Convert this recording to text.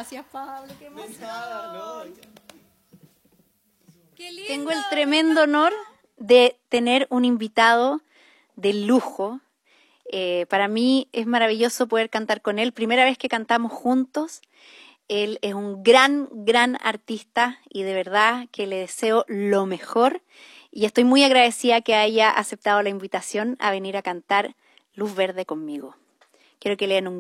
Gracias, Pablo, qué emoción. Nada, no. Qué lindo. Tengo el tremendo honor de tener un invitado de lujo. Para mí es maravilloso poder cantar con él. Primera vez que cantamos juntos. Él es un gran, gran artista y de verdad que le deseo lo mejor. Y estoy muy agradecida que haya aceptado la invitación a venir a cantar Luz Verde conmigo. Quiero que le den un